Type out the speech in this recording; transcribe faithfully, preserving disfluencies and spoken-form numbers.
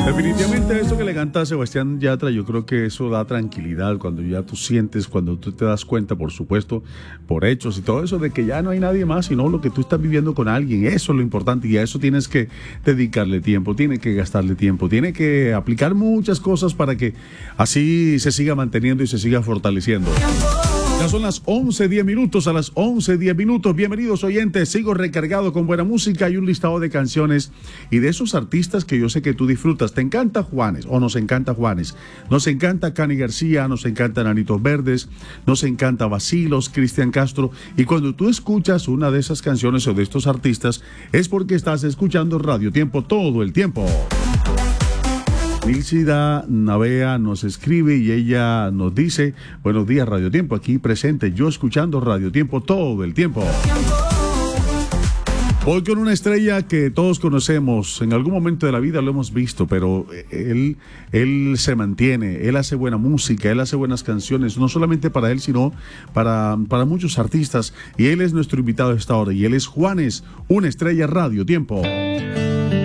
Definitivamente eso que le canta a Sebastián Yatra, yo creo que eso da tranquilidad cuando ya tú sientes, cuando tú te das cuenta, por supuesto, por hechos y todo eso, de que ya no hay nadie más, sino lo que tú estás viviendo con alguien. Eso es lo importante y a eso tienes que dedicarle tiempo, tienes que gastarle tiempo, tienes que aplicar muchas cosas para que así se siga manteniendo y se siga fortaleciendo. Ya son las once diez minutos, a las once diez minutos. Bienvenidos oyentes, sigo recargado con buena música y un listado de canciones y de esos artistas que yo sé que tú disfrutas. ¿Te encanta Juanes o nos encanta Juanes? Nos encanta Cani García, nos encanta Nanitos Verdes, nos encanta Bacilos, Cristian Castro. Y cuando tú escuchas una de esas canciones o de estos artistas es porque estás escuchando Radio Tiempo todo el tiempo. Nilcida Navea nos escribe y ella nos dice: buenos días Radio Tiempo, aquí presente, yo escuchando Radio Tiempo todo el tiempo. Hoy con una estrella que todos conocemos, en algún momento de la vida lo hemos visto, pero él, él se mantiene, él hace buena música, él hace buenas canciones, no solamente para él, sino para, para muchos artistas, y él es nuestro invitado a esta hora, y él es Juanes, una estrella Radio Tiempo.